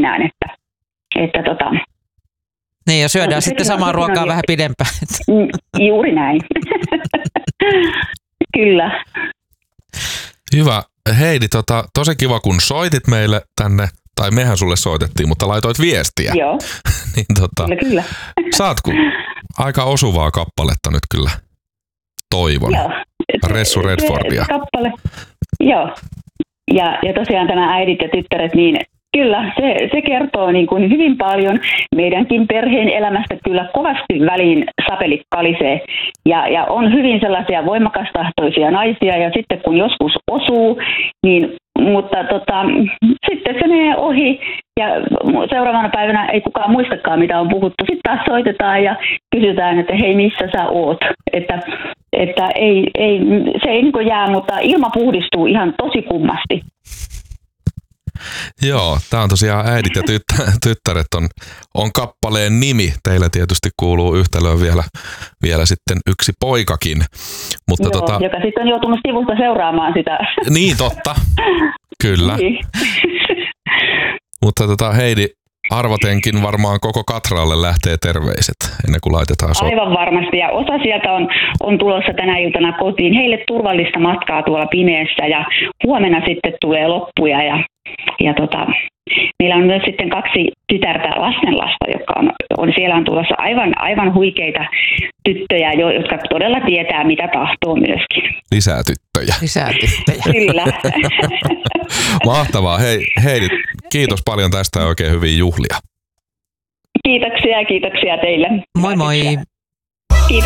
keskenään, että Niin, ja syödään sitten samaa ruokaa vähän pidempään. Juuri näin. Kyllä. Hyvä. Heidi, tosi kiva, kun soitit meille tänne, tai mehän sulle soitettiin, mutta laitoit viestiä. Joo, niin, kyllä. Saat aika osuvaa kappaletta nyt kyllä toivon. Joo. Ressu Redfordia. Kappale. Joo. Ja tosiaan tämä Äidit ja tyttäret, niin kyllä, se kertoo niin kuin hyvin paljon meidänkin perheen elämästä. Kyllä kovasti väliin sapelit kalisee ja on hyvin sellaisia voimakastahtoisia naisia ja sitten kun joskus osuu, niin mutta sitten se menee ohi ja seuraavana päivänä ei kukaan muistakaan mitä on puhuttu. Sitten taas soitetaan ja kysytään, että hei missä sä oot, että se ei niin kuin jää, mutta ilma puhdistuu ihan tosi kummasti. Joo, tämä on tosiaan Äidit ja tyttäret on kappaleen nimi. Teillä tietysti kuuluu yhtälöön vielä sitten yksi poikakin. Mutta joo, joka sitten on joutunut sivusta seuraamaan sitä. Niin, totta. Kyllä. Niin. Mutta Heidi, arvatenkin varmaan koko Katraalle lähtee terveiset ennen kuin laitetaan Aivan varmasti, ja osa sieltä on tulossa tänä iltana kotiin. Heille turvallista matkaa tuolla pimeässä, ja huomenna sitten tulee loppuja, ja meillä on myös sitten 2 tytärtä lastenlasta, jotka siellä on tulossa aivan huikeita tyttöjä, jotka todella tietää, mitä tahtoo myöskin. Lisää tyttöjä. Kyllä. Mahtavaa. Hei, Heidi, kiitos paljon tästä ja oikein hyviä juhlia. Kiitoksia teille. Moi moi.